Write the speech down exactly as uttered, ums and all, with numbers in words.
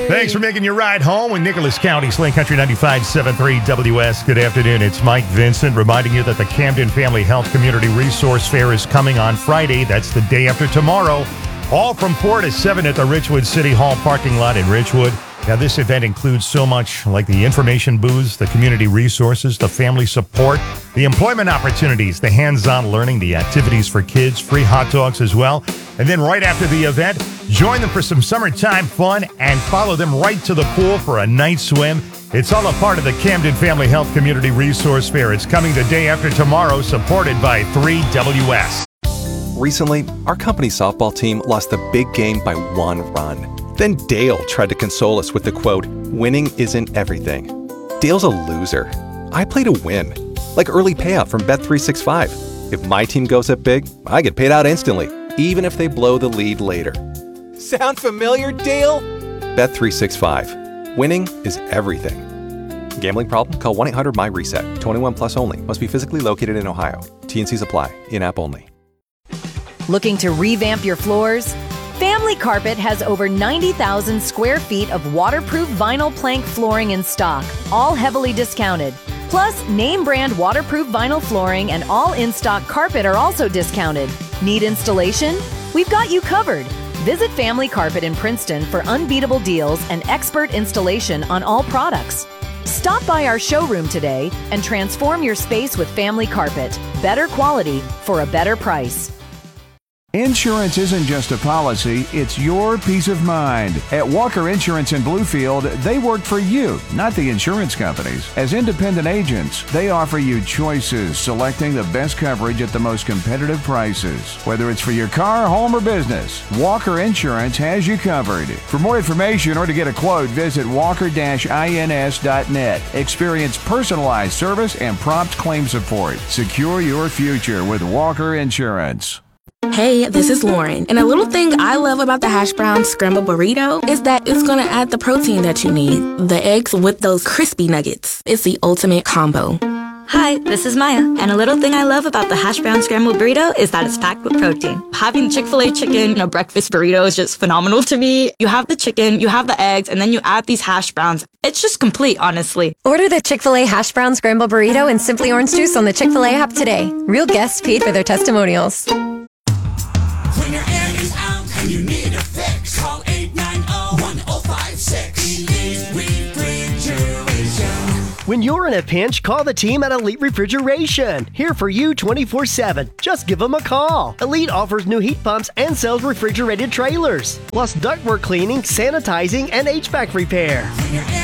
Thanks for making your ride home with Nicholas County Sling Country ninety-five point seven three W S. Good afternoon. It's Mike Vincent reminding you that the Camden Family Health Community Resource Fair is coming on Friday. That's the day after tomorrow. All from four to seven at the Richwood City Hall parking lot in Richwood. Now, this event includes so much like the information booths, the community resources, the family support, the employment opportunities, the hands-on learning, the activities for kids, free hot dogs as well. And then right after the event, join them for some summertime fun and follow them right to the pool for a night swim. It's all a part of the Camden Family Health Community Resource Fair. It's coming the day after tomorrow, supported by three W S. Recently, our company softball team lost the big game by one run. Then Dale tried to console us with the quote, "Winning isn't everything." Dale's a loser. I play to win. Like early payout from Bet three sixty-five. If my team goes up big, I get paid out instantly, even if they blow the lead later. Sound familiar, Dale? Bet three sixty-five. Winning is everything. Gambling problem? Call one eight hundred M Y reset. twenty-one plus only. Must be physically located in Ohio. T N Cs apply. In-app only. Looking to revamp your floors? Family Carpet has over ninety thousand square feet of waterproof vinyl plank flooring in stock, all heavily discounted. Plus, name brand waterproof vinyl flooring and all in-stock carpet are also discounted. Need installation? We've got you covered. Visit Family Carpet in Princeton for unbeatable deals and expert installation on all products. Stop by our showroom today and transform your space with Family Carpet. Better quality for a better price. Insurance isn't just a policy, it's your peace of mind. At Walker Insurance in Bluefield, they work for you, not the insurance companies. As independent agents, they offer you choices, selecting the best coverage at the most competitive prices. Whether it's for your car, home, or business, Walker Insurance has you covered. For more information or to get a quote, visit walker dash ins dot net. Experience personalized service and prompt claim support. Secure your future with Walker Insurance. Hey, this is Lauren, and a little thing I love about the hash brown scramble burrito is that it's gonna add the protein that you need. The eggs with those crispy nuggets. It's the ultimate combo. Hi, this is Maya, and a little thing I love about the hash brown scrambled burrito is that it's packed with protein. Having Chick-fil-A chicken in a breakfast burrito is just phenomenal to me. You have the chicken, you have the eggs, and then you add these hash browns. It's just complete, honestly. Order the Chick-fil-A hash brown scrambled burrito and Simply Orange Juice on the Chick-fil-A app today. Real guests paid for their testimonials. When your air is out and you need a fix, call eight nine zero, one zero five six. Elite Refrigeration. When you're in a pinch, call the team at Elite Refrigeration. Here for you twenty-four seven. Just give them a call. Elite offers new heat pumps and sells refrigerated trailers, plus ductwork cleaning, sanitizing, and H V A C repair. When your air